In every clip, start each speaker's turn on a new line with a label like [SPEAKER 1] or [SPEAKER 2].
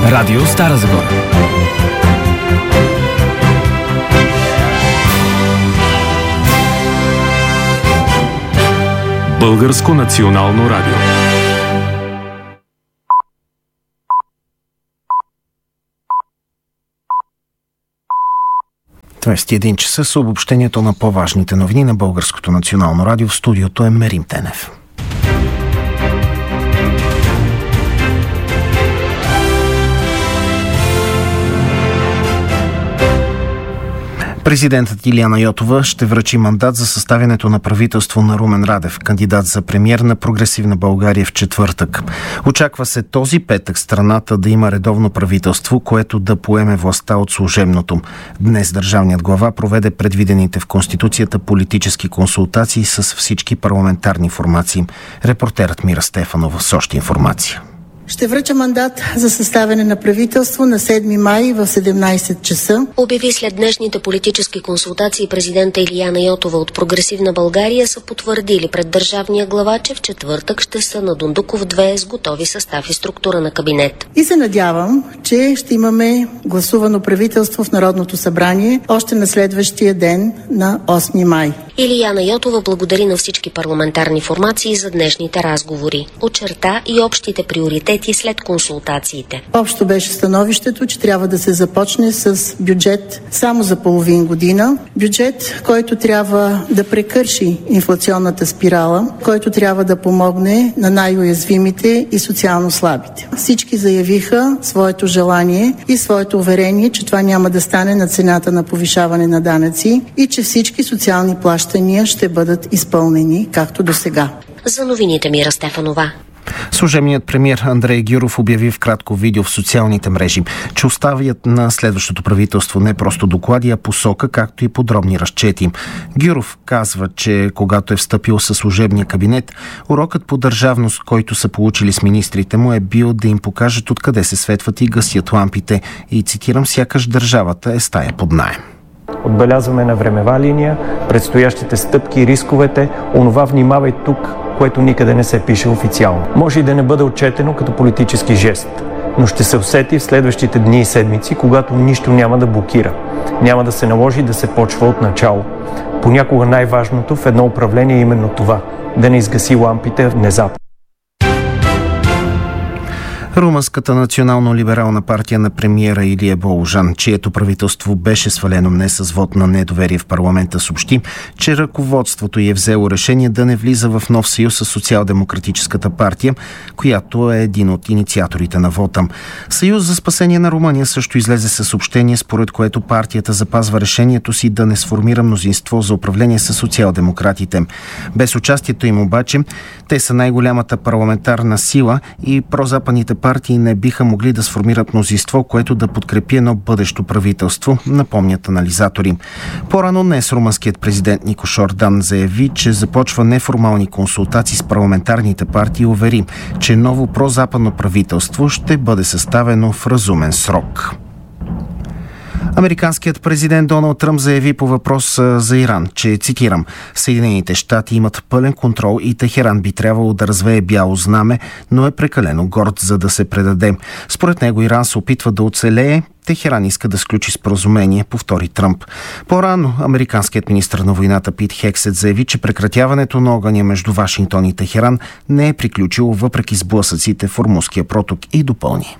[SPEAKER 1] Радио Стара Загора.
[SPEAKER 2] Българско национално радио.
[SPEAKER 3] Двадесет и един часа с обобщението на по-важните новини на Българското национално радио. В студиото е Мерим Тенев. Президентът Илияна Йотова ще връчи мандат за съставянето на правителство на Румен Радев, кандидат за премиер на Прогресивна България, в четвъртък. Очаква се този петък страната да има редовно правителство, което да поеме властта от служебното. Днес държавният глава проведе предвидените в Конституцията политически консултации с всички парламентарни формации. Репортерът Мира Стефанова с още информация.
[SPEAKER 4] Ще връча мандат за съставяне на правителство на 7 май в 17 часа.
[SPEAKER 5] Обяви след днешните политически консултации президента Илияна Йотова от Прогресивна България са потвърдили пред държавния глава, че в четвъртък ще са на Дондуков 2 с готови състав и структура на кабинет.
[SPEAKER 4] И се надявам, че ще имаме гласувано правителство в Народното събрание още на следващия ден на 8 май.
[SPEAKER 5] Илияна Йотова благодари на всички парламентарни формации за днешните разговори. Очерта и общите приоритети след консултациите.
[SPEAKER 4] Общо беше становището, че трябва да се започне с бюджет само за половин година. Бюджет, който трябва да прекърши инфлационната спирала, който трябва да помогне на най-уязвимите и социално слабите. Всички заявиха своето желание и своето уверение, че това няма да стане на цената на повишаване на данъци и че всички социални плащания ще бъдат изпълнени, както до сега.
[SPEAKER 5] За новините Мира Стефанова.
[SPEAKER 3] Служебният премиер Андрей Гюров обяви в кратко видео в социалните мрежи, че оставят на следващото правителство не просто доклади, а посока, както и подробни разчети. Гюров казва, че когато е встъпил със служебния кабинет, урокът по държавност, който са получили с министрите му, е бил да им покажат откъде се светват и гасят лампите. И цитирам: сякаш държавата е стая под наем.
[SPEAKER 6] Отбелязваме на времева линия предстоящите стъпки, рисковете, онова внимавай тук, което никъде не се пише официално. Може и да не бъде отчетено като политически жест, но ще се усети в следващите дни и седмици, когато нищо няма да блокира. Няма да се наложи да се почва от начало. Понякога най-важното в едно управление е именно това – да не изгаси лампите внезапно.
[SPEAKER 3] Румънската национално-либерална партия на премиера Илия Боужан, чието правителство беше свалено днес с вод на недоверие в парламента, съобщи, че ръководството й е взело решение да не влиза в нов съюз с Социал-демократическата партия, която е един от инициаторите на вота. Съюз за спасение на Румъния също излезе със съобщение, според което партията запазва решението си да не сформира мнозинство за управление с социал-демократите. Без участието им обаче, те са най-голямата парламентарна сила и прозападните партии не биха могли да сформират мнозинство, което да подкрепи едно бъдещо правителство, напомнят анализатори. По-рано днес румънският президент Никош Ордан заяви, че започва неформални консултации с парламентарните партии и увери, че ново прозападно правителство ще бъде съставено в разумен срок. Американският президент Доналд Тръмп заяви по въпрос за Иран, че, цитирам, Съединените щати имат пълен контрол и Техеран би трябвало да развее бяло знаме, но е прекалено горд, за да се предаде. Според него Иран се опитва да оцелее, Техеран иска да сключи споразумение, повтори Тръмп. По-рано американският министър на войната Пит Хексет заяви, че прекратяването на огъня между Вашингтон и Техеран не е приключило въпреки сблъсъците в Ормузския проток и допълни.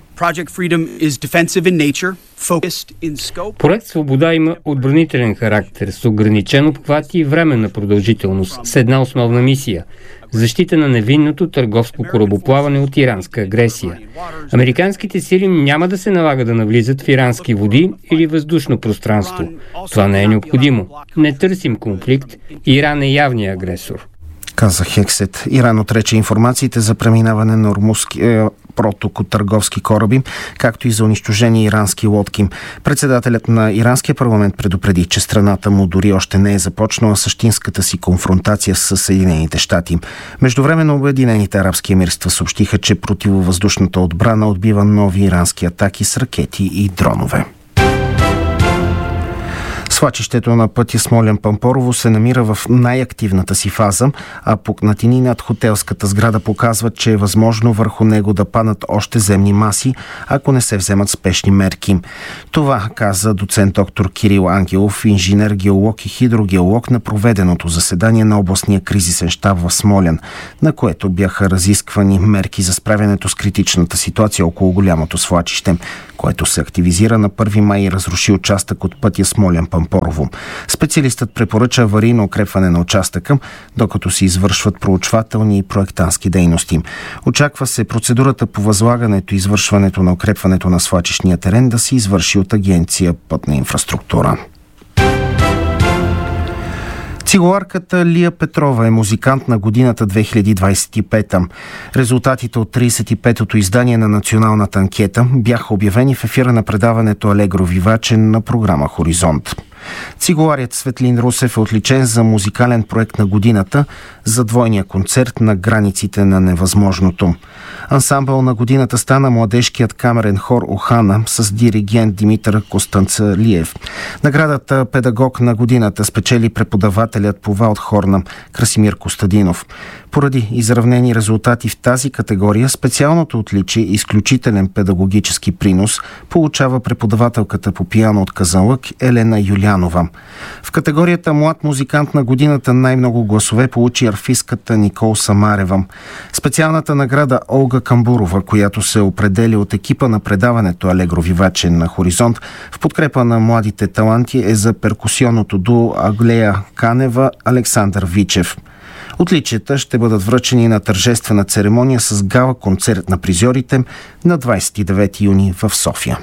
[SPEAKER 7] Проект Свобода има отбранителен характер с ограничен обхват и временна продължителност с една основна мисия – защита на невинното търговско корабоплаване от иранска агресия. Американските сили няма да се налага да навлизат в ирански води или въздушно пространство. Това не е необходимо. Не търсим конфликт. Иран е явният агресор.
[SPEAKER 3] Каза Хексет. Иран отрече информациите за преминаване на Ормузския проток от търговски кораби, както и за унищожени ирански лодки. Председателят на иранския парламент предупреди, че страната му дори още не е започнала същинската си конфронтация с Съединените щати. Междувременно Обединените арабски емирства съобщиха, че противовъздушната отбрана отбива нови ирански атаки с ракети и дронове. Свлачището на пътя Смолян-Пампорово се намира в най-активната си фаза, а пукнатини над хотелската сграда показват, че е възможно върху него да паднат още земни маси, ако не се вземат спешни мерки. Това каза доцент доктор Кирил Ангелов, инженер, геолог и хидрогеолог на проведеното заседание на областния кризисен щаб в Смолян, на което бяха разисквани мерки за справянето с критичната ситуация около голямото свлачище, което се активизира на 1 май и разруши участък от пътя Смолян-Пампорово. Специалистът препоръча аварийно укрепване на участъка, докато се извършват проучвателни и проектантски дейности. Очаква се процедурата по възлагането и извършването на укрепването на свлачищния терен да се извърши от Агенция Пътна инфраструктура. Цигуларката Лия Петрова е музикант на годината 2025. Резултатите от 35-то издание на националната анкета бяха обявени в ефира на предаването Алегро Виваче на програма Хоризонт. Цигуларят Светлин Русев е отличен за музикален проект на годината за двойния концерт на границите на невъзможното. Ансамбъл на годината стана младежкият камерен хор Охана с диригент Димитър Костанцалиев. Наградата педагог на годината спечели преподавателят по валдхорна Красимир Костадинов. Поради изравнени резултати в тази категория, специалното отличие изключителен педагогически принос получава преподавателката по пиано от Казанлък Елена Юлянова. В категорията млад музикант на годината най-много гласове получи арфистката Никол Самарева. Специалната награда Олга Камбурова, която се определя от екипа на предаването Алегро Виваче на Хоризонт в подкрепа на младите таланти, е за перкусионното дуо Аглея Канева Александър Вичев. Отличията ще бъдат връчени на тържествена церемония с гала концерт на призьорите на 29 юни в София.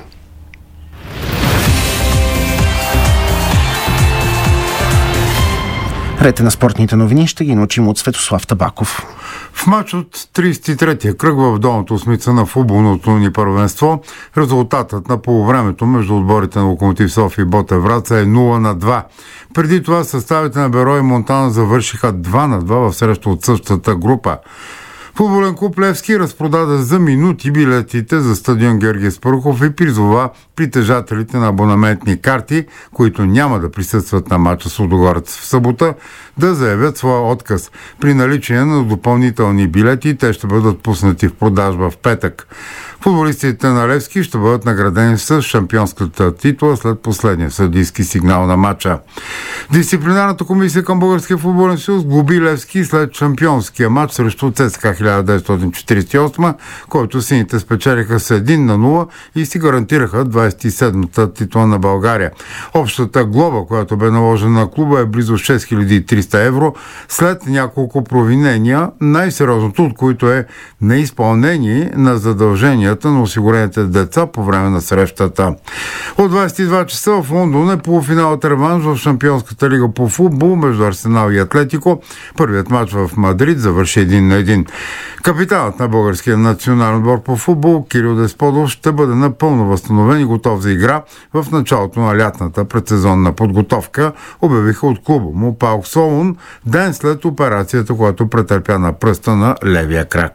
[SPEAKER 3] Рете на спортните новини ще ги научим от Светослав Табаков.
[SPEAKER 1] В матч от 33-я кръг в долната осмица на футболното ни първенство, резултатът на полувремето между отборите на Локомотив София и Ботев Враца е 0-2. Преди това съставите на Берой и Монтана завършиха 2-2 в среща от същата група. Футболен клуб Левски разпродаде за минути билетите за стадион Георги Спарухов и призова притежателите на абонаментни карти, които няма да присъстват на мача с Лудогорец в събота, да заявят своя отказ. При наличие на допълнителни билети те ще бъдат пуснати в продажба в петък. Футболистите на Левски ще бъдат наградени с шампионската титла след последния съдийски сигнал на матча. Дисциплинарната комисия към Българския футболен съюз глоби Левски след шампионския матч срещу ЦСКА 1948, който сините спечелиха с 1-0 и си гарантираха 27-та титла на България. Общата глоба, която бе наложена на клуба, е близо 6300 евро след няколко провинения, най-сериозното от които е неизпълнение на задълженията на осигурените деца по време на срещата. От 22 часа в Лондон е полуфиналът реванш в Шампионската лига по футбол между Арсенал и Атлетико. Първият матч в Мадрид завърши 1-1. Капитанът на българския национален отбор по футбол Кирил Десподов ще бъде напълно възстановен и готов за игра в началото на лятната предсезонна подготовка, обявиха от клуба му Паук Солун ден след операцията, която претърпя на пръста на левия крак.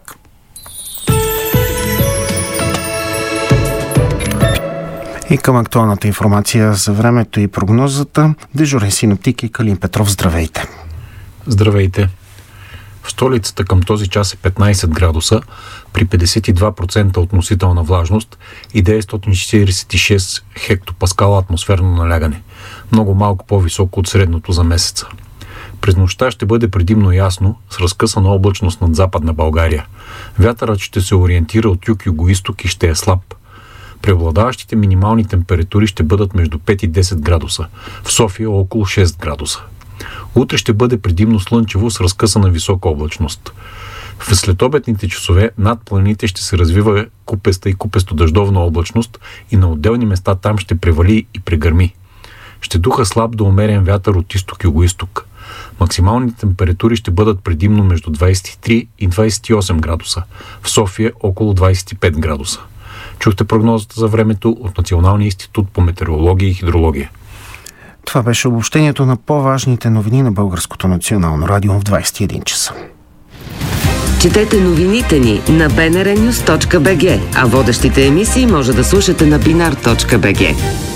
[SPEAKER 3] И към актуалната информация за времето и прогнозата, дежурен синоптик и Калин Петров. Здравейте!
[SPEAKER 8] Здравейте! В столицата към този час е 15 градуса при 52% относителна влажност и 946 хектопаскала атмосферно налягане. Много малко по-високо от средното за месеца. През нощта ще бъде предимно ясно с разкъсана облачност над Западна България. Вятърът ще се ориентира от юг-югоизток и ще е слаб. Преобладаващите минимални температури ще бъдат между 5 и 10 градуса. В София около 6 градуса. Утре ще бъде предимно слънчево с разкъсана висока облачност. В следобедните часове над планините ще се развива купеста и купесто-дъждовна облачност и на отделни места там ще превали и прегърми. Ще духа слаб до умерен вятър от изток-югоизток. Максималните температури ще бъдат предимно между 23 и 28 градуса. В София около 25 градуса. Чухте прогнозата за времето от Националния институт по метеорология и хидрология.
[SPEAKER 3] Това беше обобщението на по-важните новини на Българското национално радио в 21 часа.
[SPEAKER 9] Четете новините ни на bnrnews.bg, а водещите емисии може да слушате на binar.bg.